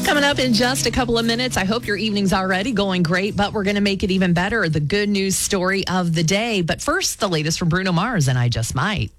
Coming up in just a couple of minutes. I hope your evening's already going great, but we're going to make it even better. The good news story of the day. But first, the latest from Bruno Mars and I Just Might.